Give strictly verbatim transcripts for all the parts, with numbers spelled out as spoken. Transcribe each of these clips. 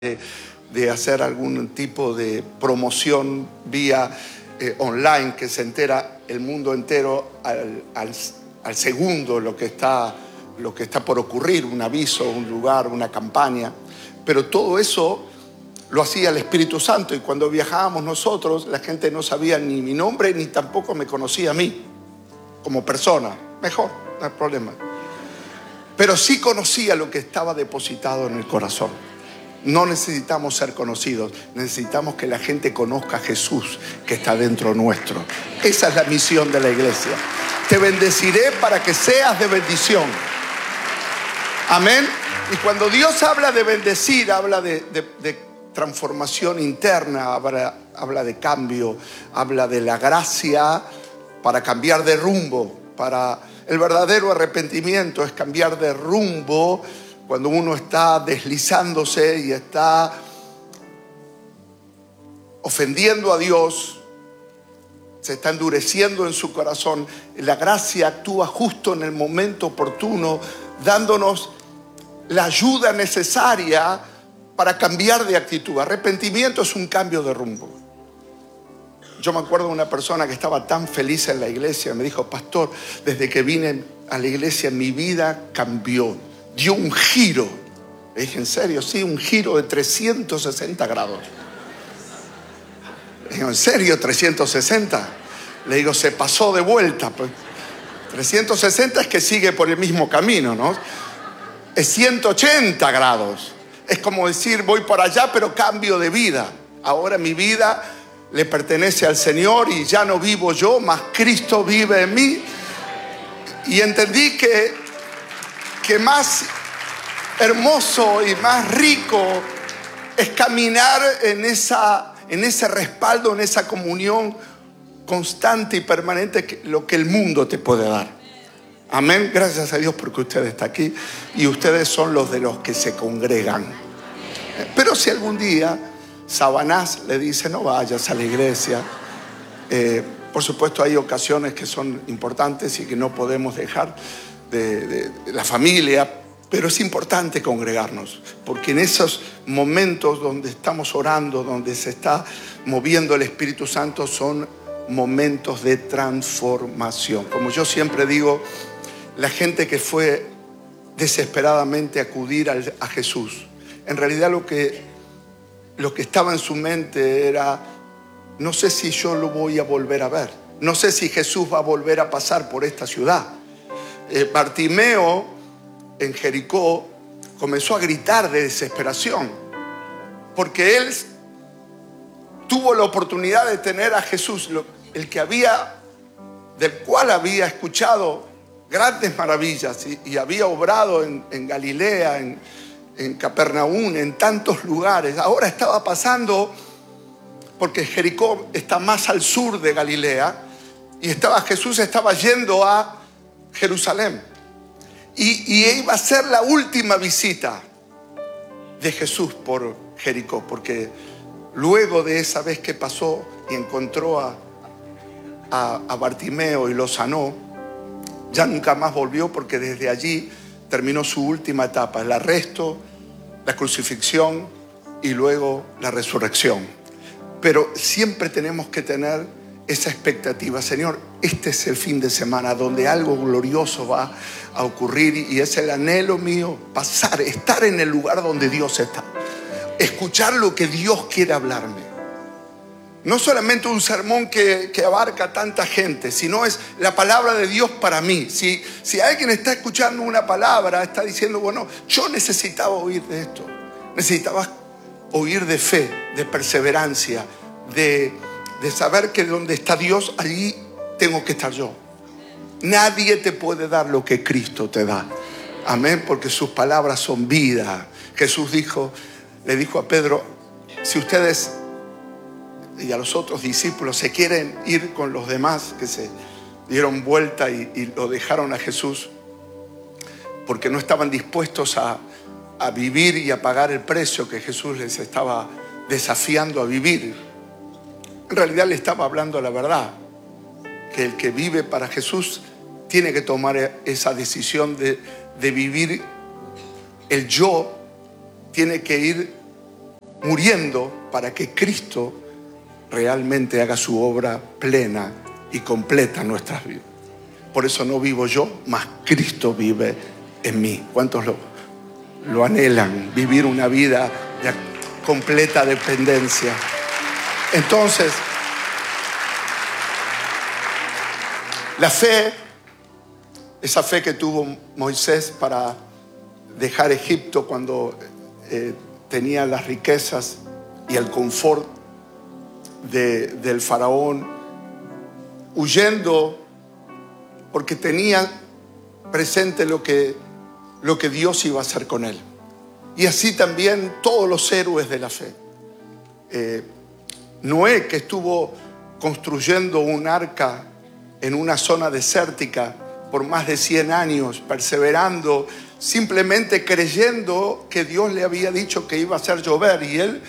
de, de hacer algún tipo de promoción vía eh, online, que se entera el mundo entero al, al, al segundo lo que está, lo que está por ocurrir, un aviso, un lugar, una campaña. Pero todo eso lo hacía el Espíritu Santo, y cuando viajábamos nosotros, la gente no sabía ni mi nombre ni tampoco me conocía a mí como persona. Mejor, no hay problema. Pero sí conocía lo que estaba depositado en el corazón. No necesitamos ser conocidos, necesitamos que la gente conozca a Jesús que está dentro nuestro. Esa es la misión de la iglesia. Te bendeciré para que seas de bendición. Amén. Y cuando Dios habla de bendecir, habla de, de, de transformación interna, habla, habla de cambio, habla de la gracia para cambiar de rumbo. Para el verdadero arrepentimiento es cambiar de rumbo. Cuando uno está deslizándose y está ofendiendo a Dios, se está endureciendo en su corazón, la gracia actúa justo en el momento oportuno, dándonos la ayuda necesaria para cambiar de actitud. Arrepentimiento es un cambio de rumbo. Yo me acuerdo de una persona que estaba tan feliz en la iglesia, me dijo: pastor, desde que vine a la iglesia mi vida cambió. Dio un giro. Le dije: ¿en serio? Sí, un giro de trescientos sesenta grados. Le digo: ¿en serio? ¿trescientos sesenta? Le digo: se pasó de vuelta. Pues trescientos sesenta es que sigue por el mismo camino, ¿no? Es ciento ochenta grados. Es como decir: voy por allá, pero cambio de vida. Ahora mi vida le pertenece al Señor y ya no vivo yo, mas Cristo vive en mí. Y entendí que que más hermoso y más rico es caminar en, esa, en ese respaldo, en esa comunión constante y permanente, que lo que el mundo te puede dar. Amén. Gracias a Dios porque usted está aquí y ustedes son los de los que se congregan. Pero si algún día Sabanás le dice: no vayas a la iglesia, eh, por supuesto hay ocasiones que son importantes y que no podemos dejar de, de, de la familia, pero es importante congregarnos, porque en esos momentos donde estamos orando, donde se está moviendo el Espíritu Santo, son momentos de transformación. Como yo siempre digo, la gente que fue desesperadamente a acudir al, a Jesús, en realidad lo que, lo que estaba en su mente era: no sé si yo lo voy a volver a ver, no sé si Jesús va a volver a pasar por esta ciudad. Eh, Bartimeo en Jericó comenzó a gritar de desesperación, porque él tuvo la oportunidad de tener a Jesús, el que había, del cual había escuchado grandes maravillas y, y había obrado en, en Galilea, en, en Capernaum, en tantos lugares. Ahora estaba pasando, porque Jericó está más al sur de Galilea, y estaba, Jesús estaba yendo a Jerusalén. Y, y iba a ser la última visita de Jesús por Jericó, porque luego de esa vez que pasó y encontró a, a, a Bartimeo y lo sanó, ya nunca más volvió, porque desde allí terminó su última etapa: el arresto, la crucifixión y luego la resurrección. Pero siempre tenemos que tener esa expectativa: Señor, este es el fin de semana donde algo glorioso va a ocurrir, y es el anhelo mío pasar, estar en el lugar donde Dios está, escuchar lo que Dios quiere hablarme. No solamente un sermón que, que abarca tanta gente, sino es la palabra de Dios para mí. Si, si alguien está escuchando una palabra, está diciendo: bueno, yo necesitaba oír de esto, necesitaba oír de fe, de perseverancia, de, de saber que donde está Dios, allí tengo que estar yo. Nadie te puede dar lo que Cristo te da. Amén, porque sus palabras son vida. Jesús dijo, le dijo a Pedro: si ustedes y a los otros discípulos se quieren ir con los demás que se dieron vuelta y, y lo dejaron a Jesús, porque no estaban dispuestos a, a vivir y a pagar el precio que Jesús les estaba desafiando a vivir. En realidad le estaba hablando la verdad, que el que vive para Jesús tiene que tomar esa decisión de, de vivir el yo, tiene que ir muriendo para que Cristo realmente haga su obra plena y completa en nuestras vidas. Por eso no vivo yo, mas Cristo vive en mí. ¿Cuántos lo, lo anhelan? Vivir una vida de completa dependencia. Entonces, la fe, esa fe que tuvo Moisés para dejar Egipto cuando eh, tenía las riquezas y el confort de, del faraón, huyendo porque tenía presente lo que, lo que Dios iba a hacer con él. Y así también todos los héroes de la fe. Eh, Noé, que estuvo construyendo un arca en una zona desértica por más de cien años, perseverando, simplemente creyendo que Dios le había dicho que iba a hacer llover, y él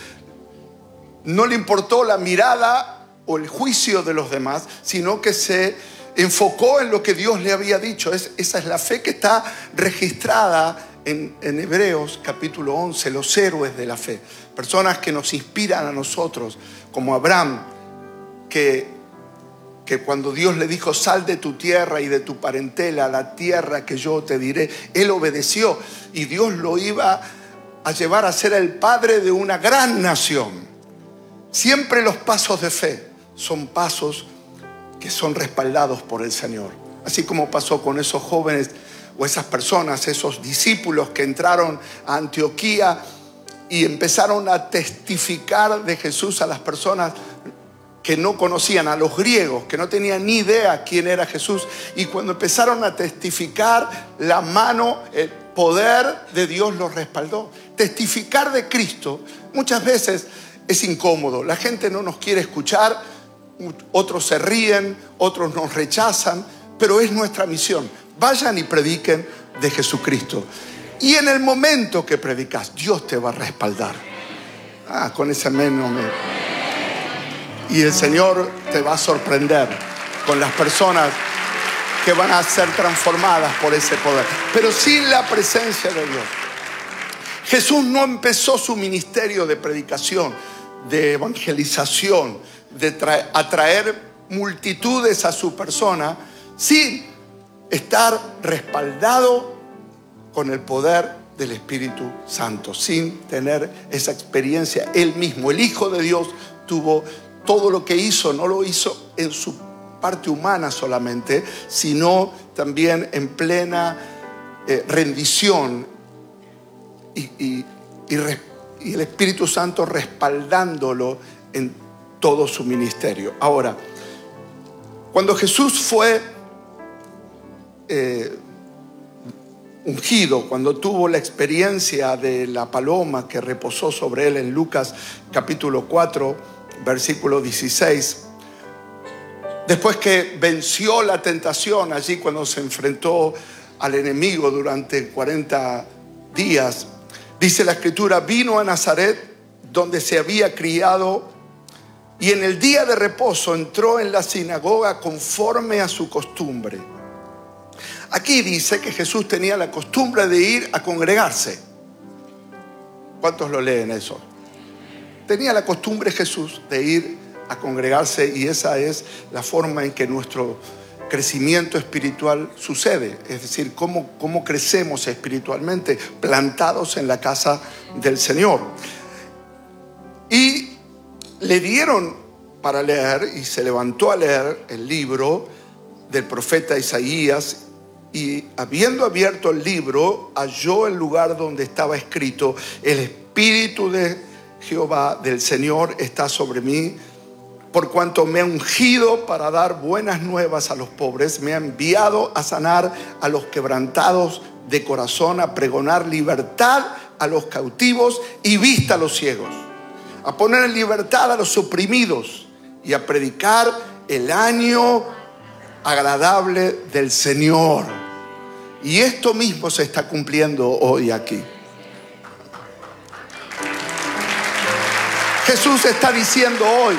no le importó la mirada o el juicio de los demás, sino que se enfocó en lo que Dios le había dicho. Es, esa es la fe que está registrada en, en Hebreos capítulo once, los héroes de la fe. Personas que nos inspiran a nosotros, como Abraham, que, que cuando Dios le dijo: sal de tu tierra y de tu parentela a la tierra que yo te diré, él obedeció, y Dios lo iba a llevar a ser el padre de una gran nación. Siempre los pasos de fe son pasos que son respaldados por el Señor. Así como pasó con esos jóvenes o esas personas, esos discípulos que entraron a Antioquía y empezaron a testificar de Jesús a las personas que no conocían, a los griegos, que no tenían ni idea quién era Jesús. Y cuando empezaron a testificar, la mano, el poder de Dios los respaldó. Testificar de Cristo muchas veces es incómodo. La gente no nos quiere escuchar, otros se ríen, otros nos rechazan, pero es nuestra misión. Vayan y prediquen de Jesucristo. Y en el momento que predicas, Dios te va a respaldar. Ah, con ese amén no me... Y el Señor te va a sorprender con las personas que van a ser transformadas por ese poder, pero sin la presencia de Dios. Jesús no empezó su ministerio de predicación, de evangelización, de traer, atraer multitudes a su persona, sin estar respaldado con el poder del Espíritu Santo, sin tener esa experiencia él mismo. El Hijo de Dios tuvo todo lo que hizo, no lo hizo en su parte humana solamente, sino también en plena eh, rendición y, y, y, res, y el Espíritu Santo respaldándolo en todo su ministerio. Ahora, cuando Jesús fue eh, ungido, cuando tuvo la experiencia de la paloma que reposó sobre él en Lucas capítulo cuatro, versículo dieciséis, después que venció la tentación allí cuando se enfrentó al enemigo durante cuarenta días, dice la Escritura: vino a Nazaret, donde se había criado, y en el día de reposo entró en la sinagoga conforme a su costumbre. Aquí dice que Jesús tenía la costumbre de ir a congregarse. ¿Cuántos lo leen eso? Tenía la costumbre Jesús de ir a congregarse, y esa es la forma en que nuestro crecimiento espiritual sucede. Es decir, cómo, cómo crecemos espiritualmente, plantados en la casa del Señor. Y le dieron para leer, y se levantó a leer el libro del profeta Isaías, y habiendo abierto el libro, halló el lugar donde estaba escrito: el Espíritu de Jehová del Señor está sobre mí, por cuanto me ha ungido para dar buenas nuevas a los pobres, me ha enviado a sanar a los quebrantados de corazón, a pregonar libertad a los cautivos y vista a los ciegos, a poner en libertad a los oprimidos y a predicar el año agradable del Señor. Y esto mismo se está cumpliendo hoy aquí. Jesús está diciendo hoy: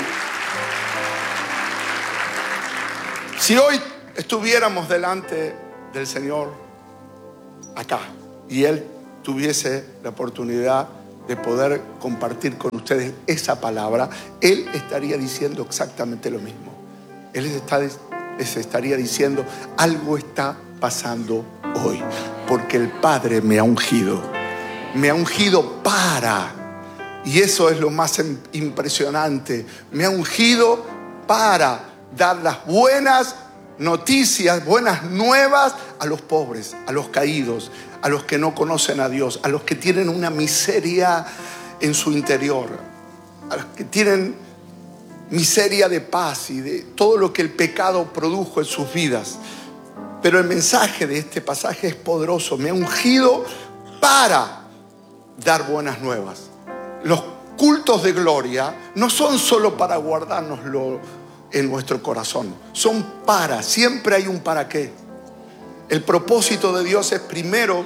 si hoy estuviéramos delante del Señor acá y Él tuviese la oportunidad de poder compartir con ustedes esa palabra, Él estaría diciendo exactamente lo mismo. Él está, les estaría diciendo, algo está pasando hoy, porque el Padre me ha ungido. Me ha ungido para, y eso es lo más impresionante, me ha ungido para dar las buenas noticias, buenas nuevas a los pobres, a los caídos, a los que no conocen a Dios, a los que tienen una miseria en su interior, a los que tienen miseria de paz y de todo lo que el pecado produjo en sus vidas. Pero el mensaje de este pasaje es poderoso. Me ha ungido para dar buenas nuevas. Los cultos de gloria no son solo para guardárnoslo en nuestro corazón, son para, siempre hay un para qué. El propósito de Dios es primero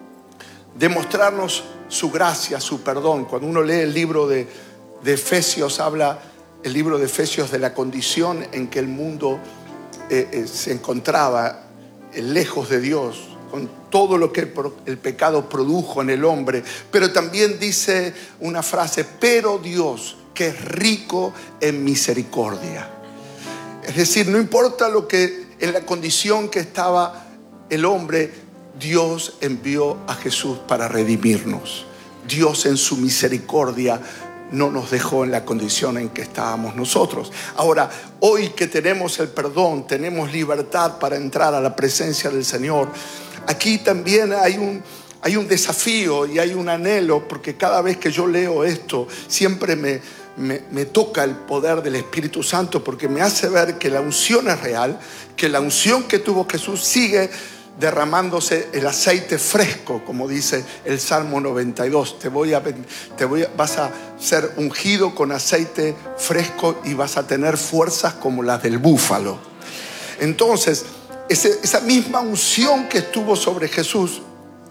demostrarnos su gracia, su perdón. Cuando uno lee el libro de, de Efesios, habla el libro de Efesios de la condición en que el mundo eh, eh, se encontraba eh, lejos de Dios, con todo lo que el, el pecado produjo en el hombre. Pero también dice una frase, pero Dios, que es rico en misericordia. Es decir, no importa lo que en la condición que estaba el hombre, Dios envió a Jesús para redimirnos. Dios en su misericordia no nos dejó en la condición en que estábamos nosotros. Ahora, hoy que tenemos el perdón, tenemos libertad para entrar a la presencia del Señor. Aquí también hay un, hay un desafío y hay un anhelo, porque cada vez que yo leo esto, siempre me, me, me toca el poder del Espíritu Santo, porque me hace ver que la unción es real, que la unción que tuvo Jesús sigue derramándose el aceite fresco, como dice el Salmo noventa y dos. Te voy a, te voy a, vas a ser ungido con aceite fresco y vas a tener fuerzas como las del búfalo. Entonces, ese, esa misma unción que estuvo sobre Jesús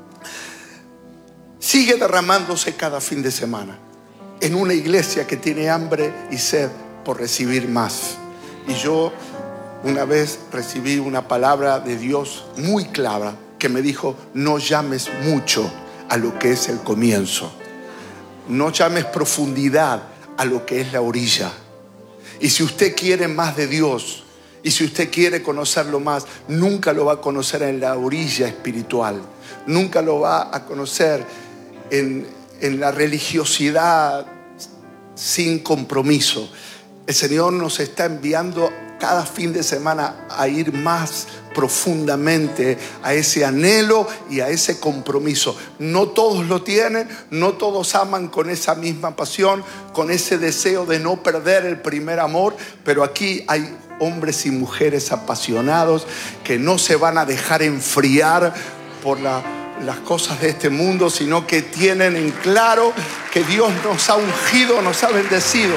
sigue derramándose cada fin de semana en una iglesia que tiene hambre y sed por recibir más. Y yo una vez recibí una palabra de Dios muy clara que me dijo, no llames mucho a lo que es el comienzo. No llames profundidad a lo que es la orilla. Y si usted quiere más de Dios, y si usted quiere conocerlo más, nunca lo va a conocer en la orilla espiritual. Nunca lo va a conocer en, en la religiosidad sin compromiso. El Señor nos está enviando cada fin de semana a ir más profundamente a ese anhelo y a ese compromiso. No todos lo tienen, no todos aman con esa misma pasión, con ese deseo de no perder el primer amor, pero aquí hay hombres y mujeres apasionados que no se van a dejar enfriar por la, las cosas de este mundo, sino que tienen en claro que Dios nos ha ungido, nos ha bendecido.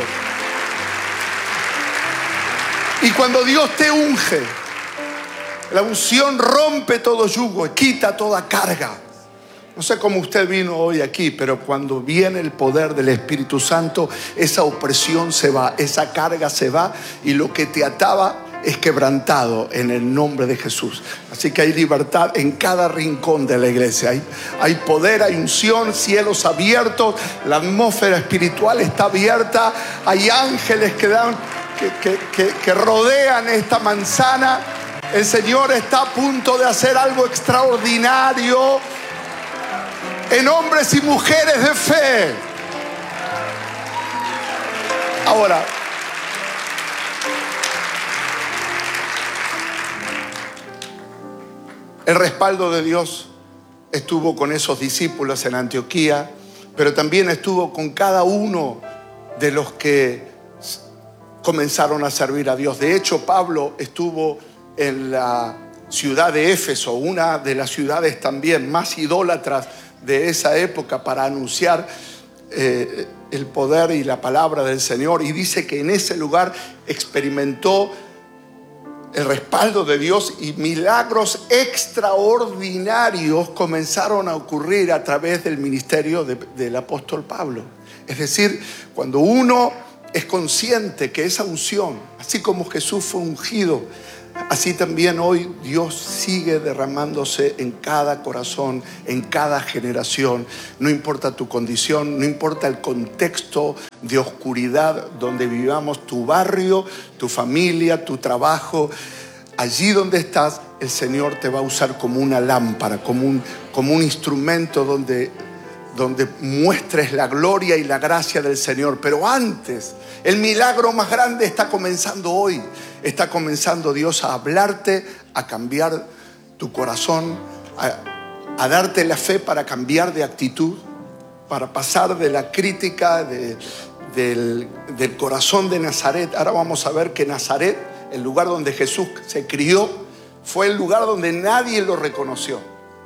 Y cuando Dios te unge, la unción rompe todo yugo y quita toda carga. No sé cómo usted vino hoy aquí, pero cuando viene el poder del Espíritu Santo, esa opresión se va, esa carga se va, y lo que te ataba es quebrantado en el nombre de Jesús. Así que hay libertad en cada rincón de la iglesia. Hay, hay poder, hay unción, cielos abiertos, la atmósfera espiritual está abierta, hay ángeles que dan... Que, que, que, que rodean esta manzana. El Señor está a punto de hacer algo extraordinario en hombres y mujeres de fe. Ahora, el respaldo de Dios estuvo con esos discípulos en Antioquía, pero también estuvo con cada uno de los que comenzaron a servir a Dios. De hecho, Pablo estuvo en la ciudad de Éfeso, una de las ciudades también más idólatras de esa época, para anunciar eh, el poder y la palabra del Señor. Y dice que en ese lugar experimentó el respaldo de Dios y milagros extraordinarios comenzaron a ocurrir a través del ministerio de, del apóstol Pablo. Es decir, cuando uno es consciente que esa unción, así como Jesús fue ungido Así también hoy Dios sigue derramándose en cada corazón, en cada generación. No importa tu condición, no importa el contexto de oscuridad donde vivamos, tu barrio, tu familia, tu trabajo. Allí donde estás, el Señor te va a usar como una lámpara, como un, como un instrumento donde, donde muestres la gloria y la gracia del Señor. Pero antes, el milagro más grande está comenzando hoy. Está comenzando Dios a hablarte, a cambiar tu corazón, a, a darte la fe para cambiar de actitud, para pasar de la crítica de, del, del corazón de Nazaret. Ahora vamos a ver que Nazaret, el lugar donde Jesús se crió, fue el lugar donde nadie lo reconoció.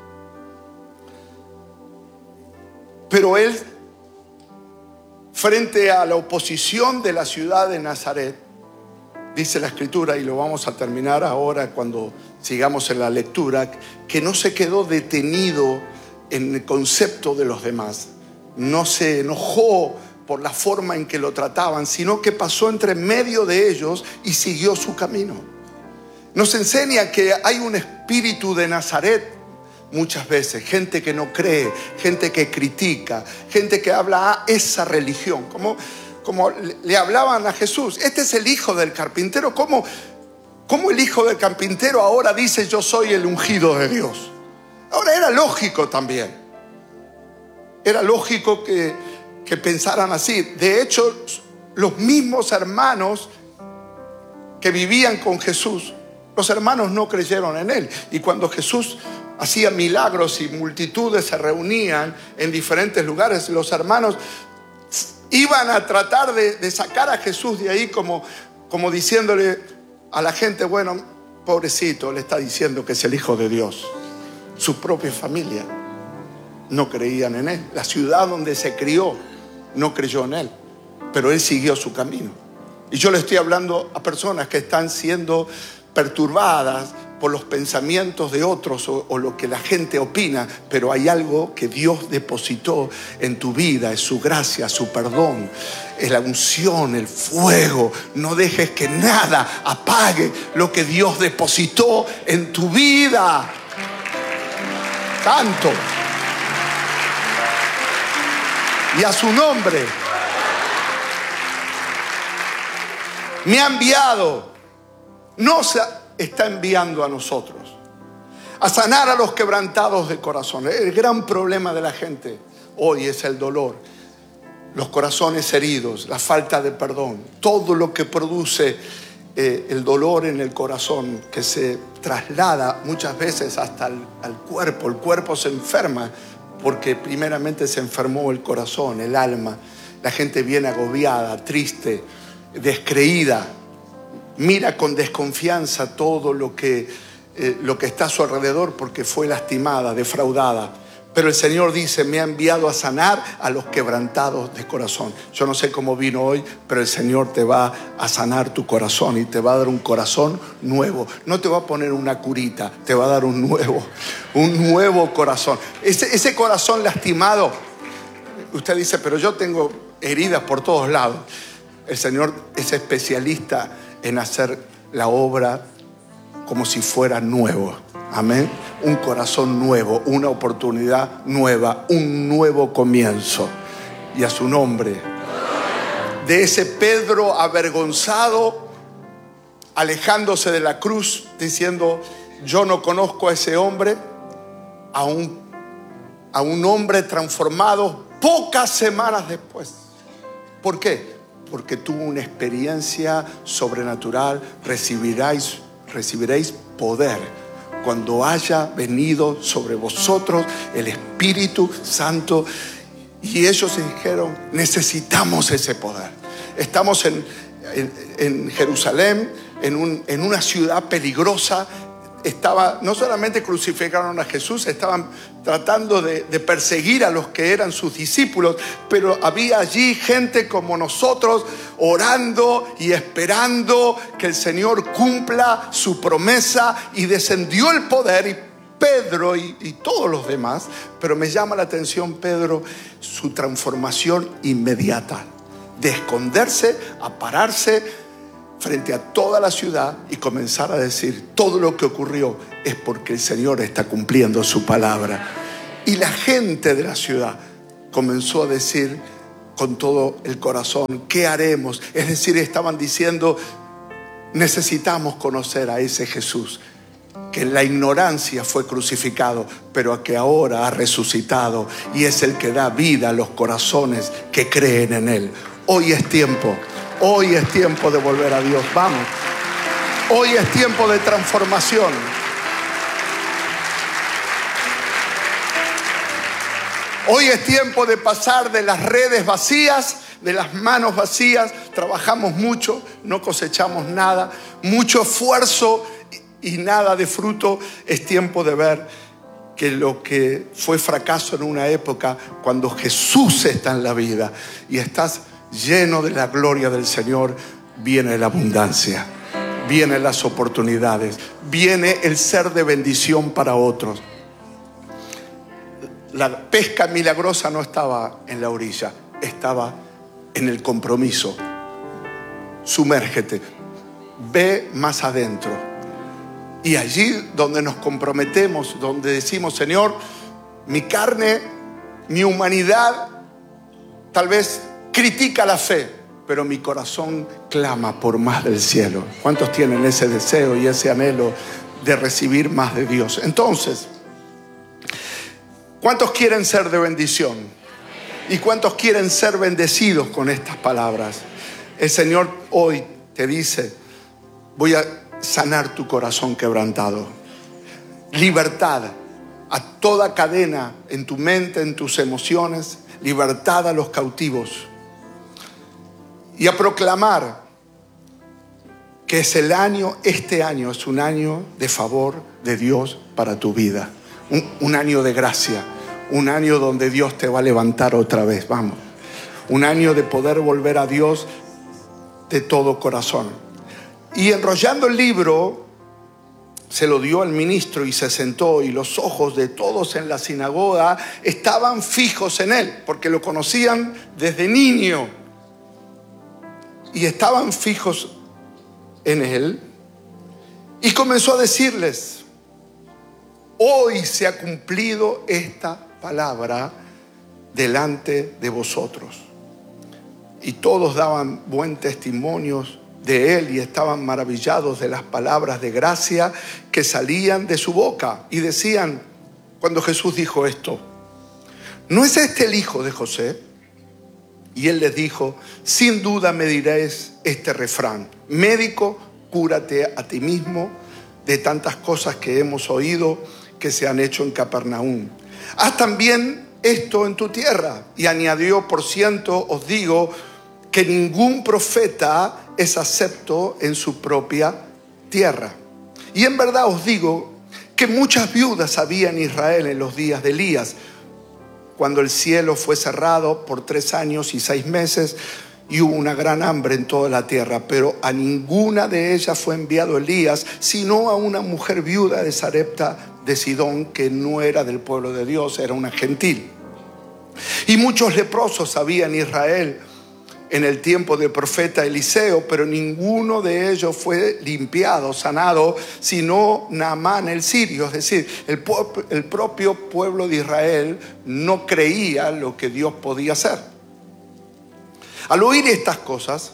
Pero él, frente a la oposición de la ciudad de Nazaret, dice la Escritura, y lo vamos a terminar ahora cuando sigamos en la lectura, que no se quedó detenido en el concepto de los demás. No se enojó por la forma en que lo trataban, sino que pasó entre medio de ellos y siguió su camino. Nos enseña que hay un espíritu de Nazaret muchas veces, gente que no cree, gente que critica, gente que habla a esa religión, como, como le hablaban a Jesús. Este es el hijo del carpintero. ¿Cómo, cómo el hijo del carpintero ahora dice yo soy el ungido de Dios? Ahora era lógico también. Era lógico que, que pensaran así. De hecho, los mismos hermanos que vivían con Jesús, los hermanos no creyeron en él. Y cuando Jesús hacía milagros y multitudes se reunían en diferentes lugares, los hermanos iban a tratar de, de sacar a Jesús de ahí, como, como diciéndole a la gente, bueno, pobrecito, le está diciendo que es el Hijo de Dios. Su propia familia no creían en él. La ciudad donde se crió no creyó en él, pero él siguió su camino. Y yo le estoy hablando a personas que están siendo perturbadas por los pensamientos de otros o, o lo que la gente opina, pero hay algo que Dios depositó en tu vida, es su gracia, su perdón, es la unción, el fuego. No dejes que nada apague lo que Dios depositó en tu vida. Tanto. Y a su nombre me ha enviado. No se está enviando a nosotros a sanar a los quebrantados de corazón. El gran problema de la gente hoy es el dolor, los corazones heridos, la falta de perdón, todo lo que produce eh, el dolor en el corazón, que se traslada muchas veces hasta el, al cuerpo. El cuerpo se enferma porque primeramente se enfermó el corazón, el alma. La gente viene agobiada, triste, descreída. Mira con desconfianza todo lo que, eh, lo que está a su alrededor porque fue lastimada, defraudada. Pero el Señor dice, me ha enviado a sanar a los quebrantados de corazón. Yo no sé cómo vino hoy, pero el Señor te va a sanar tu corazón y te va a dar un corazón nuevo. No te va a poner una curita, te va a dar un nuevo, un nuevo corazón. Ese, ese corazón lastimado, usted dice, pero yo tengo heridas por todos lados. El Señor es especialista en hacer la obra como si fuera nuevo. Amén. Un corazón nuevo, una oportunidad nueva, un nuevo comienzo. Y a su nombre, de ese Pedro avergonzado, alejándose de la cruz, diciendo, yo no conozco a ese hombre, a un, a un hombre transformado pocas semanas después. ¿Por qué? Porque tuvo una experiencia sobrenatural. Recibiréis, recibiréis poder cuando haya venido sobre vosotros el Espíritu Santo. Y ellos dijeron, necesitamos ese poder. Estamos en, en, en Jerusalén, en, un, en una ciudad peligrosa. Estaba, no solamente crucificaron a Jesús, estaban tratando de, de perseguir a los que eran sus discípulos, pero había allí gente como nosotros orando y esperando que el Señor cumpla su promesa, y descendió el poder. Y Pedro y, y todos los demás, pero me llama la atención Pedro, su transformación inmediata, de esconderse a pararse frente a toda la ciudad y comenzar a decir: todo lo que ocurrió es porque el Señor está cumpliendo su palabra. Y la gente de la ciudad comenzó a decir con todo el corazón: ¿qué haremos? Es decir, estaban diciendo: necesitamos conocer a ese Jesús que en la ignorancia fue crucificado, pero que ahora ha resucitado y es el que da vida a los corazones que creen en Él. Hoy es tiempo, hoy es tiempo de volver a Dios. Vamos, hoy es tiempo de transformación. Hoy es tiempo de pasar de las redes vacías, de las manos vacías. Trabajamos mucho, no cosechamos nada, mucho esfuerzo y nada de fruto. Es tiempo de ver que lo que fue fracaso en una época, cuando Jesús está en la vida y estás lleno de la gloria del Señor, viene la abundancia, vienen las oportunidades, viene el ser de bendición para otros. La pesca milagrosa no estaba en la orilla, estaba en el compromiso. Sumérgete, ve más adentro. Y allí donde nos comprometemos, donde decimos: Señor, mi carne, mi humanidad tal vez critica la fe, pero mi corazón clama por más del cielo. ¿Cuántos tienen ese deseo y ese anhelo de recibir más de Dios? Entonces, ¿cuántos quieren ser de bendición? ¿Y cuántos quieren ser bendecidos con estas palabras? El Señor hoy te dice: voy a sanar tu corazón quebrantado. Libertad a toda cadena en tu mente, en tus emociones. Libertad a los cautivos. Y a proclamar que es el año, este año es un año de favor de Dios para tu vida. Un, un año de gracia. Un año donde Dios te va a levantar otra vez. Vamos. Un año de poder volver a Dios de todo corazón. Y enrollando el libro, se lo dio al ministro y se sentó, y los ojos de todos en la sinagoga estaban fijos en él, porque lo conocían desde niño. Y estaban fijos en él. Y comenzó a decirles: hoy se ha cumplido esta palabra delante de vosotros. Y todos daban buen testimonio de él y estaban maravillados de las palabras de gracia que salían de su boca. Y decían, cuando Jesús dijo esto: ¿no es este el hijo de José? Y él les dijo: sin duda me diréis este refrán: médico, cúrate a ti mismo de tantas cosas que hemos oído que se han hecho en Capernaum. Haz también esto en tu tierra. Y añadió: por ciento os digo que ningún profeta es acepto en su propia tierra. Y en verdad os digo que muchas viudas había en Israel en los días de Elías, cuando el cielo fue cerrado por tres años y seis meses y hubo una gran hambre en toda la tierra, pero a ninguna de ellas fue enviado Elías, sino a una mujer viuda de Sarepta de Sidón, que no era del pueblo de Dios, era una gentil. Y muchos leprosos había en Israel en el tiempo del profeta Eliseo, pero ninguno de ellos fue limpiado, sanado, sino Naamán el sirio. Es decir, el, el propio pueblo de Israel no creía lo que Dios podía hacer. Al oír estas cosas,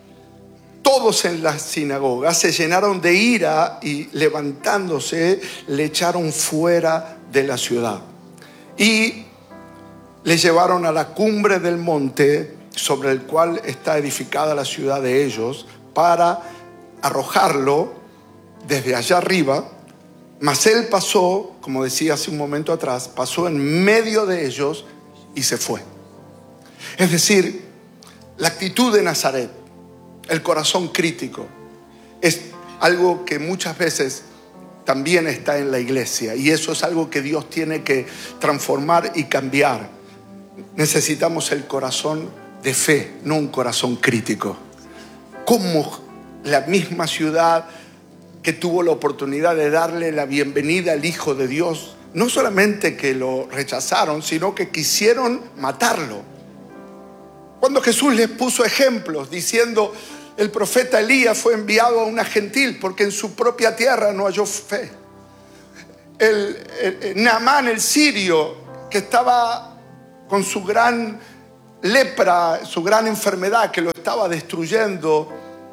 todos en la sinagoga se llenaron de ira y, levantándose, le echaron fuera de la ciudad y le llevaron a la cumbre del monte sobre el cual está edificada la ciudad de ellos, para arrojarlo desde allá arriba. Mas él pasó, como decía hace un momento atrás, pasó en medio de ellos y se fue. Es decir, la actitud de Nazaret, el corazón crítico, es algo que muchas veces también está en la iglesia, y eso es algo que Dios tiene que transformar y cambiar. Necesitamos el corazón de fe, no un corazón crítico. Como la misma ciudad que tuvo la oportunidad de darle la bienvenida al Hijo de Dios, no solamente que lo rechazaron, sino que quisieron matarlo. Cuando Jesús les puso ejemplos diciendo: el profeta Elías fue enviado a una gentil porque en su propia tierra no halló fe. El, el, el Naamán, el sirio, que estaba con su gran lepra, su gran enfermedad que lo estaba destruyendo,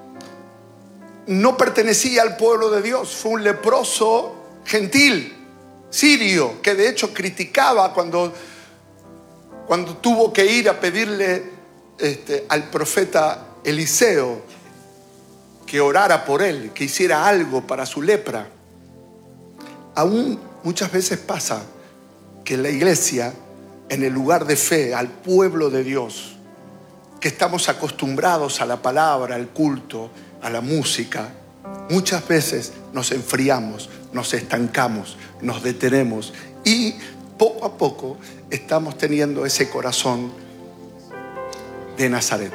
no pertenecía al pueblo de Dios. Fue un leproso gentil, sirio, que de hecho criticaba cuando, cuando tuvo que ir a pedirle este, al profeta Eliseo que orara por él, que hiciera algo para su lepra. Aún muchas veces pasa que en la iglesia, en el lugar de fe, al pueblo de Dios, que estamos acostumbrados a la palabra, al culto, a la música, muchas veces nos enfriamos, nos estancamos, nos detenemos y poco a poco estamos teniendo ese corazón de Nazaret.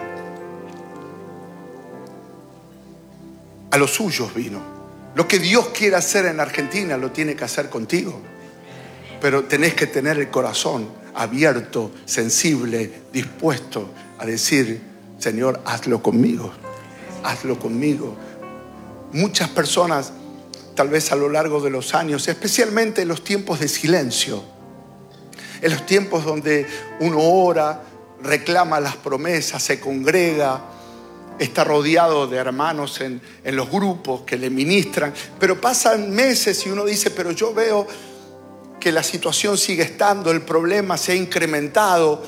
A los suyos vino. Lo que Dios quiere hacer en Argentina lo tiene que hacer contigo. Pero tenés que tener el corazón abierto, sensible, dispuesto a decir: Señor, hazlo conmigo, hazlo conmigo. Muchas personas, tal vez a lo largo de los años, especialmente en los tiempos de silencio, en los tiempos donde uno ora, reclama las promesas, se congrega, está rodeado de hermanos en, en los grupos que le ministran, pero pasan meses y uno dice: pero yo veo que la situación sigue estando, el problema se ha incrementado.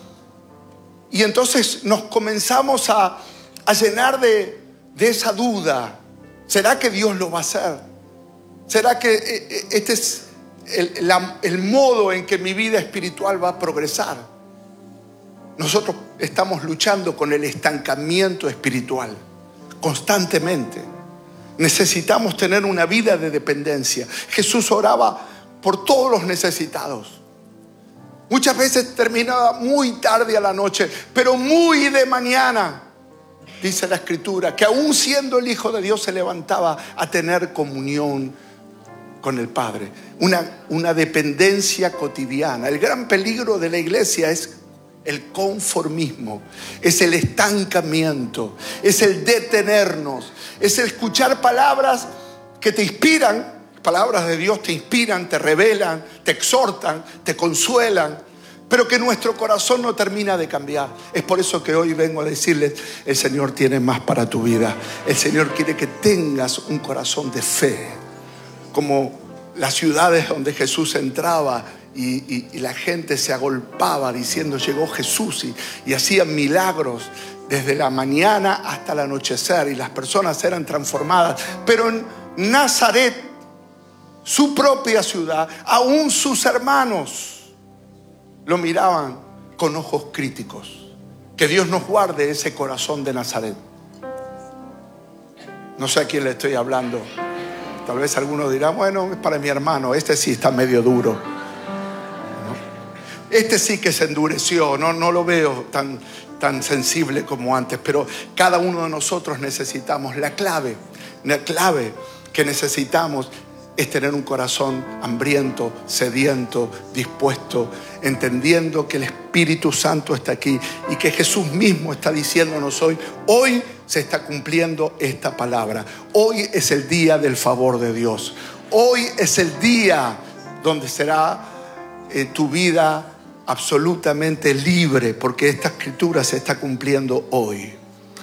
Y entonces nos comenzamos a, a llenar de, de esa duda. ¿Será que Dios lo va a hacer? ¿Será que este es el, la, el modo en que mi vida espiritual va a progresar? Nosotros estamos luchando con el estancamiento espiritual constantemente. Necesitamos tener una vida de dependencia. Jesús oraba por todos los necesitados. Muchas veces terminaba muy tarde a la noche, pero muy de mañana, dice la Escritura, que aún siendo el Hijo de Dios se levantaba a tener comunión con el Padre. Una, una dependencia cotidiana. El gran peligro de la iglesia es el conformismo, es el estancamiento, es el detenernos, es el escuchar palabras que te inspiran. Palabras de Dios te inspiran, te revelan, te exhortan, te consuelan, pero que nuestro corazón no termina de cambiar. Es por eso que hoy vengo a decirles: el Señor tiene más para tu vida. El Señor quiere que tengas un corazón de fe, como las ciudades donde Jesús entraba y, y, y la gente se agolpaba diciendo: llegó Jesús, y, y hacían milagros desde la mañana hasta el anochecer, y las personas eran transformadas. Pero en Nazaret, su propia ciudad, aún sus hermanos lo miraban con ojos críticos. Que Dios nos guarde ese corazón de Nazaret. No sé a quién le estoy hablando. Tal vez algunos dirán: bueno, es para mi hermano, este sí está medio duro, ¿no? Este sí que se endureció, no, no lo veo tan, tan sensible como antes. Pero cada uno de nosotros necesitamos la clave, la clave que necesitamos es tener un corazón hambriento, sediento, dispuesto, entendiendo que el Espíritu Santo está aquí y que Jesús mismo está diciéndonos hoy: hoy se está cumpliendo esta palabra. Hoy es el día del favor de Dios. Hoy es el día donde será eh, tu vida absolutamente libre, porque esta escritura se está cumpliendo hoy.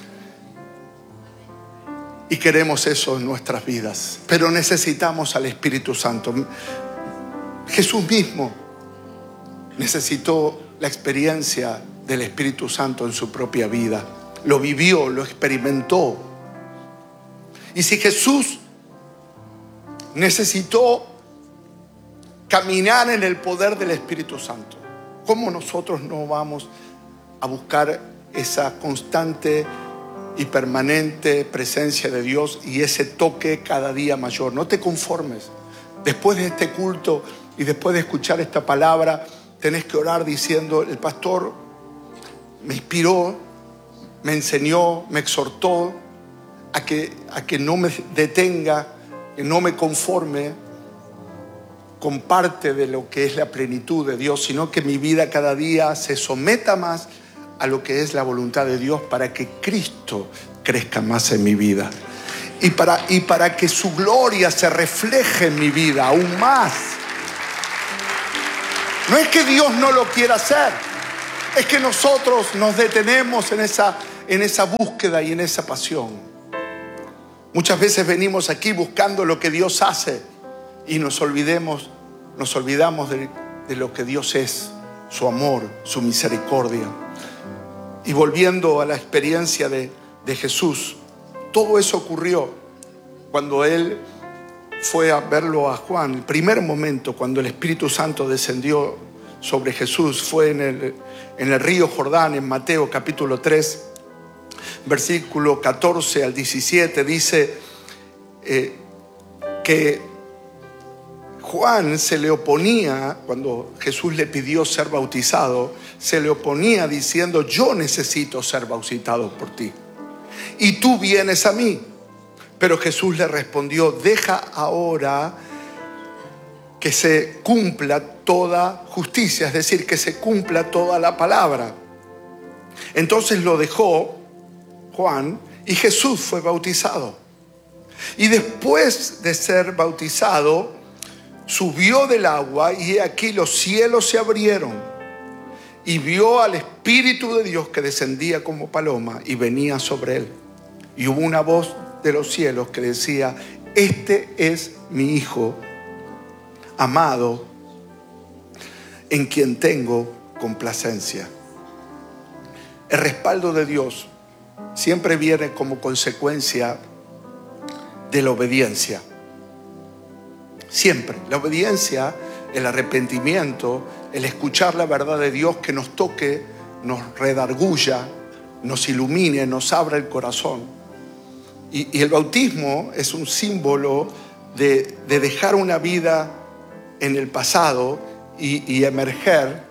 Y queremos eso en nuestras vidas, pero necesitamos al Espíritu Santo. Jesús mismo necesitó la experiencia del Espíritu Santo en su propia vida. Lo vivió, lo experimentó. Y si Jesús necesitó caminar en el poder del Espíritu Santo, ¿cómo nosotros no vamos a buscar esa constante y permanente presencia de Dios y ese toque cada día mayor? No te conformes. Después de este culto y después de escuchar esta palabra, tenés que orar diciendo: el pastor me inspiró, me enseñó, me exhortó a que, a que no me detenga, que no me conforme con parte de lo que es la plenitud de Dios, sino que mi vida cada día se someta más a lo que es la voluntad de Dios para que Cristo crezca más en mi vida. Y para, y para que su gloria se refleje en mi vida aún más. No es que Dios no lo quiera hacer, es que nosotros nos detenemos en esa, en esa búsqueda y en esa pasión. Muchas veces venimos aquí buscando lo que Dios hace y nos olvidemos, nos olvidamos de, de lo que Dios es, su amor, su misericordia. Y volviendo a la experiencia de, de Jesús, todo eso ocurrió cuando Él fue a verlo a Juan. El primer momento cuando el Espíritu Santo descendió sobre Jesús fue en el, en el río Jordán, en Mateo capítulo tres, versículo catorce al diecisiete. Dice eh, que Juan se le oponía, cuando Jesús le pidió ser bautizado, se le oponía diciendo: yo necesito ser bautizado por ti, y tú vienes a mí. Pero Jesús le respondió: deja ahora que se cumpla toda justicia, es decir, que se cumpla toda la palabra. Entonces lo dejó Juan y Jesús fue bautizado. Y después de ser bautizado, subió del agua y he aquí los cielos se abrieron y vio al Espíritu de Dios que descendía como paloma y venía sobre él. Y hubo una voz de los cielos que decía: este es mi Hijo amado, en quien tengo complacencia. El respaldo de Dios siempre viene como consecuencia de la obediencia. Siempre. La obediencia, el arrepentimiento, el escuchar la verdad de Dios que nos toque, nos redarguya, nos ilumine, nos abra el corazón. Y, y el bautismo es un símbolo de, de dejar una vida en el pasado y, y emerger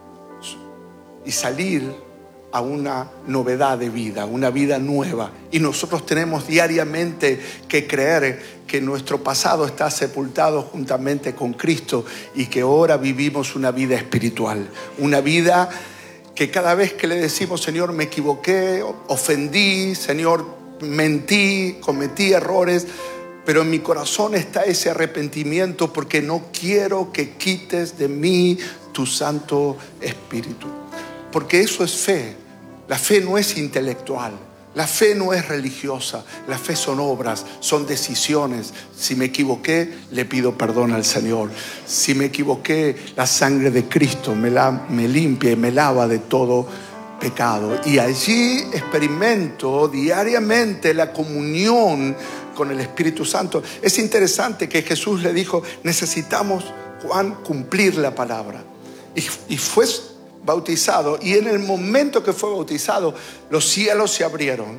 y salir a una novedad de vida, una vida nueva. Y nosotros tenemos diariamente que creer que nuestro pasado está sepultado juntamente con Cristo y que ahora vivimos una vida espiritual, una vida que cada vez que le decimos: Señor, me equivoqué, ofendí, Señor, mentí, cometí errores, pero en mi corazón está ese arrepentimiento porque no quiero que quites de mí tu Santo Espíritu. Porque eso es fe. La fe no es intelectual, la fe no es religiosa, la fe son obras, son decisiones. Si me equivoqué, le pido perdón al Señor. Si me equivoqué, la sangre de Cristo me, la, me limpia y me lava de todo pecado. Y allí experimento diariamente la comunión con el Espíritu Santo. Es interesante que Jesús le dijo: necesitamos, Juan, cumplir la palabra. Y, y fue bautizado, y en el momento que fue bautizado, los cielos se abrieron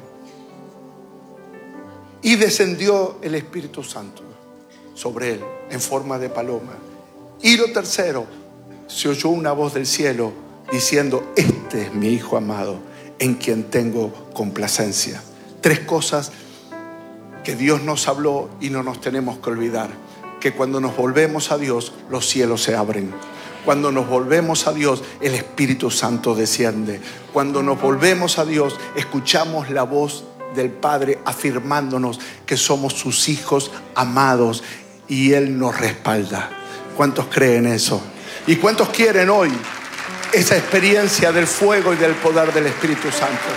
y descendió el Espíritu Santo sobre él en forma de paloma. Y lo tercero, se oyó una voz del cielo diciendo: este es mi Hijo amado, en quien tengo complacencia. Tres cosas que Dios nos habló y no nos tenemos que olvidar: que cuando nos volvemos a Dios, los cielos se abren. Cuando nos volvemos a Dios, el Espíritu Santo desciende. Cuando nos volvemos a Dios, escuchamos la voz del Padre afirmándonos que somos sus hijos amados y Él nos respalda. ¿Cuántos creen eso? ¿Y cuántos quieren hoy esa experiencia del fuego y del poder del Espíritu Santo?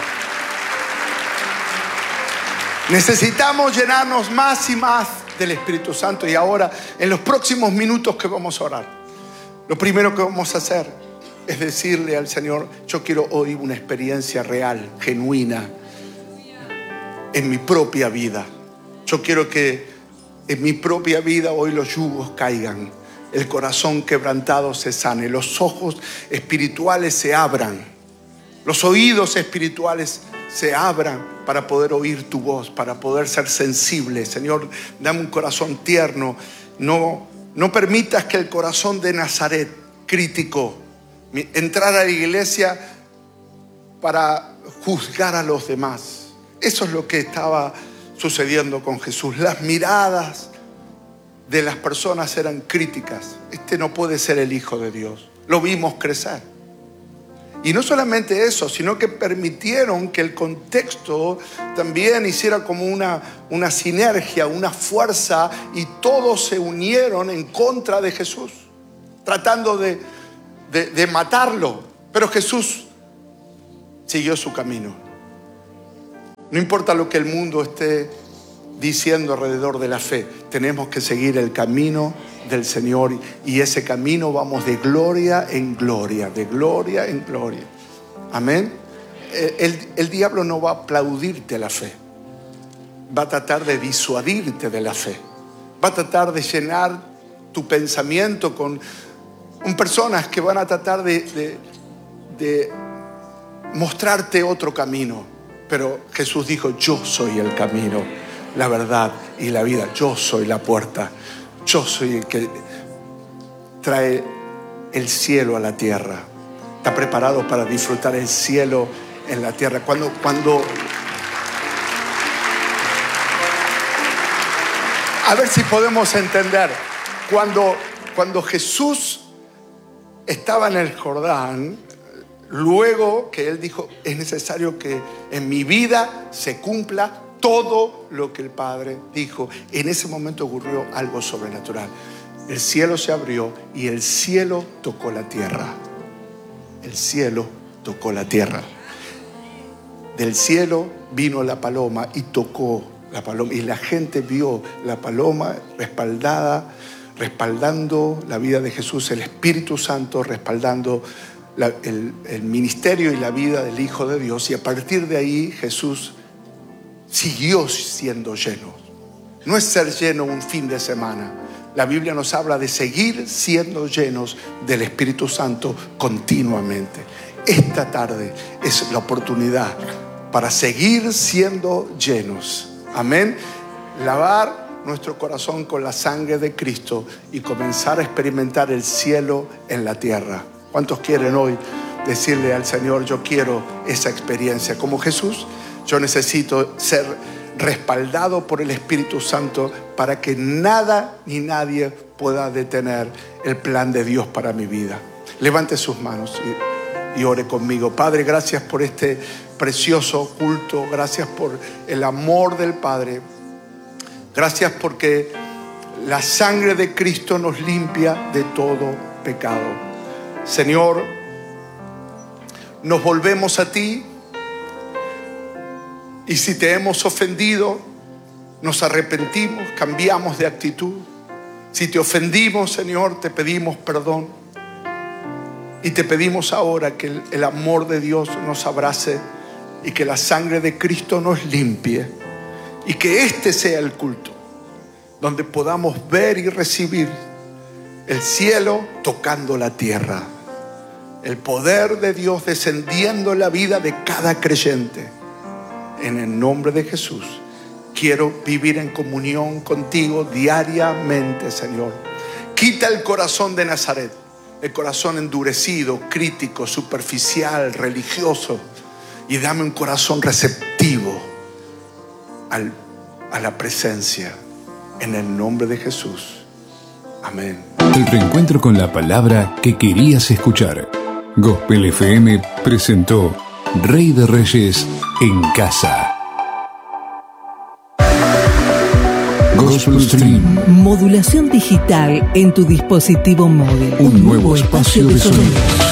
Necesitamos llenarnos más y más del Espíritu Santo. Y ahora, en los próximos minutos que vamos a orar, lo primero que vamos a hacer es decirle al Señor: yo quiero hoy una experiencia real, genuina, en mi propia vida. Yo quiero que en mi propia vida hoy los yugos caigan, el corazón quebrantado se sane, los ojos espirituales se abran, los oídos espirituales se abran para poder oír tu voz, para poder ser sensible. Señor, dame un corazón tierno. No No permitas que el corazón de Nazaret, crítico, entrar a la iglesia para juzgar a los demás. Eso es lo que estaba sucediendo con Jesús. Las miradas de las personas eran críticas. Este no puede ser el Hijo de Dios. Lo vimos crecer. Y no solamente eso, sino que permitieron que el contexto también hiciera como una, una sinergia, una fuerza, y todos se unieron en contra de Jesús, tratando de, de, de matarlo. Pero Jesús siguió su camino. No importa lo que el mundo esté diciendo alrededor de la fe, tenemos que seguir el camino del Señor, y ese camino vamos de gloria en gloria, de gloria en gloria. Amén. El, el, el diablo no va a aplaudirte la fe, va a tratar de disuadirte de la fe, va a tratar de llenar tu pensamiento con, con personas que van a tratar de, de, de mostrarte otro camino. Pero Jesús dijo: yo soy el camino, la verdad y la vida. Yo soy la puerta. Yo soy el que trae el cielo a la tierra. ¿Está preparado para disfrutar el cielo en la tierra? Cuando, cuando... A ver si podemos entender. Cuando, cuando Jesús estaba en el Jordán, luego que Él dijo: es necesario que en mi vida se cumpla todo lo que el Padre dijo. En ese momento ocurrió algo sobrenatural. El cielo se abrió y el cielo tocó la tierra. El cielo tocó la tierra. Del cielo vino la paloma y tocó la paloma. Y la gente vio la paloma respaldada, respaldando la vida de Jesús, el Espíritu Santo respaldando la, el, el ministerio y la vida del Hijo de Dios. Y a partir de ahí Jesús siguió siendo lleno. No es ser lleno un fin de semana. La Biblia nos habla de seguir siendo llenos del Espíritu Santo continuamente. Esta tarde es la oportunidad para seguir siendo llenos. Amén. Lavar nuestro corazón con la sangre de Cristo y comenzar a experimentar el cielo en la tierra. ¿Cuántos quieren hoy decirle al Señor: yo quiero esa experiencia como Jesús? Yo necesito ser respaldado por el Espíritu Santo para que nada ni nadie pueda detener el plan de Dios para mi vida. Levante sus manos y, y ore conmigo. Padre, gracias por este precioso culto. Gracias por el amor del Padre. Gracias porque la sangre de Cristo nos limpia de todo pecado. Señor, nos volvemos a ti. Y si te hemos ofendido, nos arrepentimos, cambiamos de actitud. Si te ofendimos, Señor, te pedimos perdón. Y te pedimos ahora que el, el amor de Dios nos abrace y que la sangre de Cristo nos limpie. Y que este sea el culto donde podamos ver y recibir el cielo tocando la tierra. El poder de Dios descendiendo en la vida de cada creyente. En el nombre de Jesús, quiero vivir en comunión contigo diariamente, Señor. Quita el corazón de Nazaret, el corazón endurecido, crítico, superficial, religioso, y dame un corazón receptivo al, a la presencia, en el nombre de Jesús. Amén. El reencuentro con la palabra que querías escuchar. Gospel F M presentó Rey de Reyes en casa. Gospel Stream. Modulación digital en tu dispositivo móvil. Un nuevo espacio de sonidos.